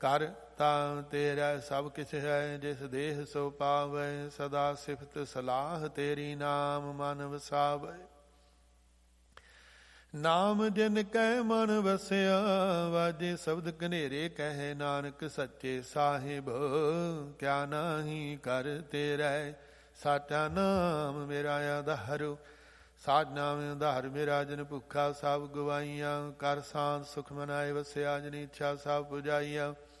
ਕਰ ਤਾਂ ਤੇਰਾ ਸਭ ਕਿਛ ਹੈ, ਜਿਸ ਦੇਹ ਸੋ ਪਾਵੈ। ਸਦਾ ਸਿਫਤ ਸਲਾਹ ਤੇਰੀ, ਨਾਮ ਮਨ ਵਸਾਵੈ। ਨਾਮ ਜਿਨ ਕੈ ਮਨ ਵਸਿਆ, ਵਾਜੇ ਸ਼ਬਦ ਘਨੇਰੇ ਕਹੈ। ਨਾਨਕ ਸੱਚੇ ਸਾਹਿਬ, ਕਿਆ ਨਾਹੀ ਕਰ ਤੇਰੈ। ਸਾਚਾ ਨਾਮ ਮੇਰਾ ਆਧਾਰੁ, ਸਾਜ ਨਾਮ ਆਧਾਰ ਮੇਰਾ। ਜਨ ਭੁੱਖਾ ਸਭ ਗਵਾਈਆਂ, ਕਰ ਸਾਂਤ ਸੁਖ ਮਨਾਏ ਵਸਿਆ। ਜਨ ਇੱਛਾ ਸਭ ਪੁਜਾਈਆਂ,